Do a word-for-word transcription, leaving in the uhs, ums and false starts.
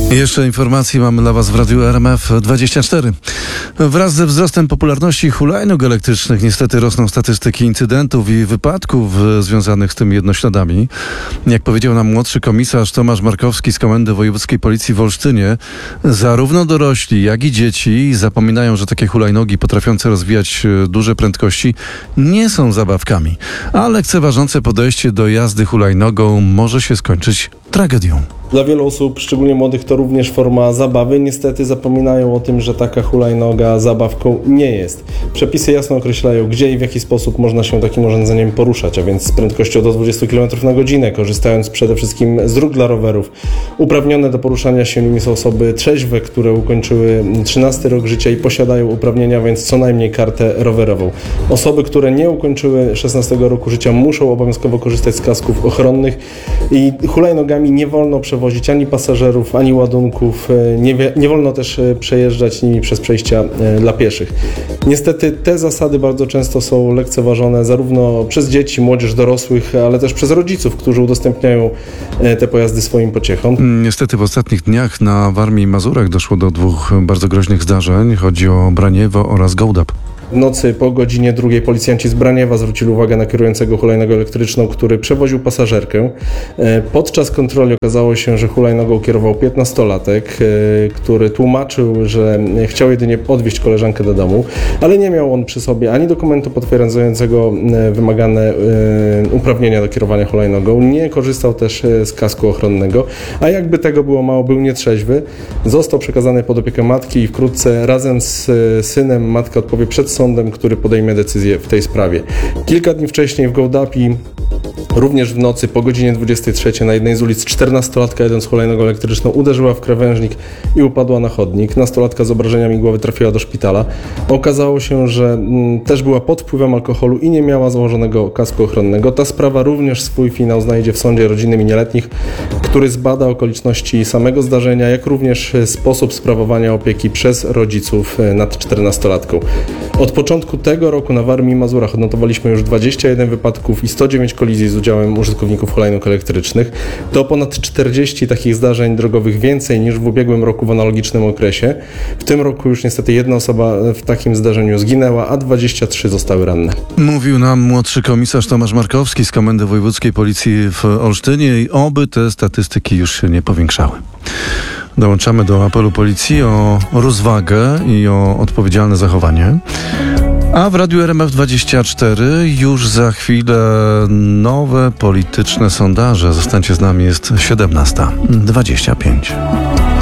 Jeszcze informacji mamy dla Was w Radiu R M F dwadzieścia cztery. Wraz ze wzrostem popularności hulajnóg elektrycznych niestety rosną statystyki incydentów i wypadków związanych z tymi jednośladami. Jak powiedział nam młodszy komisarz Tomasz Markowski z Komendy Wojewódzkiej Policji w Olsztynie, zarówno dorośli, jak i dzieci zapominają, że takie hulajnogi potrafiące rozwijać duże prędkości nie są zabawkami, a lekceważące podejście do jazdy hulajnogą może się skończyć tragedią. Dla wielu osób, szczególnie młodych, to również forma zabawy. Niestety zapominają o tym, że taka hulajnoga zabawką nie jest. Przepisy jasno określają, gdzie i w jaki sposób można się takim urządzeniem poruszać, a więc z prędkością do dwudziestu kilometrów na godzinę, korzystając przede wszystkim z dróg dla rowerów. Uprawnione do poruszania się nimi są osoby trzeźwe, które ukończyły trzynasty rok życia i posiadają uprawnienia, więc co najmniej kartę rowerową. Osoby, które nie ukończyły szesnastego roku życia, muszą obowiązkowo korzystać z kasków ochronnych i hulajnogami nie wolno przewozić wozić ani pasażerów, ani ładunków. Nie, nie wolno też przejeżdżać nimi przez przejścia dla pieszych. Niestety te zasady bardzo często są lekceważone zarówno przez dzieci, młodzież, dorosłych, ale też przez rodziców, którzy udostępniają te pojazdy swoim pociechom. Niestety w ostatnich dniach na Warmii i Mazurach doszło do dwóch bardzo groźnych zdarzeń. Chodzi o Braniewo oraz Gołdap. W nocy po godzinie drugiej policjanci z Braniewa zwrócili uwagę na kierującego hulajnogą elektryczną, który przewoził pasażerkę. Podczas kontroli okazało się, że hulajnogą kierował piętnastolatek, który tłumaczył, że chciał jedynie odwieźć koleżankę do domu, ale nie miał on przy sobie ani dokumentu potwierdzającego wymagane uprawnienia do kierowania hulajnogą, nie korzystał też z kasku ochronnego, a jakby tego było mało, był nietrzeźwy. Został przekazany pod opiekę matki i wkrótce razem z synem matka odpowie przed sądem, który podejmie decyzję w tej sprawie. Kilka dni wcześniej w Gołdapi, również w nocy po godzinie dwudziestej trzeciej na jednej z ulic czternastolatka jadąc hulajnogą elektryczną uderzyła w krawężnik i upadła na chodnik. Nastolatka z obrażeniami głowy trafiła do szpitala. Okazało się, że m, też była pod wpływem alkoholu i nie miała założonego kasku ochronnego. Ta sprawa również swój finał znajdzie w sądzie rodzinnym i nieletnich, który zbada okoliczności samego zdarzenia, jak również sposób sprawowania opieki przez rodziców nad czternastolatką. Od początku tego roku na Warmii i Mazurach odnotowaliśmy już dwadzieścia jeden wypadków i sto dziewięć kolizji z udziałem użytkowników hulajnóg elektrycznych. To ponad czterdzieści takich zdarzeń drogowych więcej niż w ubiegłym roku w analogicznym okresie. W tym roku już niestety jedna osoba w takim zdarzeniu zginęła, a dwadzieścia trzy zostały ranne. Mówił nam młodszy komisarz Tomasz Markowski z Komendy Wojewódzkiej Policji w Olsztynie i oby te statystyki już się nie powiększały. Dołączamy do apelu policji o rozwagę i o odpowiedzialne zachowanie. A w Radiu R M F dwadzieścia cztery już za chwilę nowe polityczne sondaże. Zostańcie z nami, jest siedemnasta dwadzieścia pięć.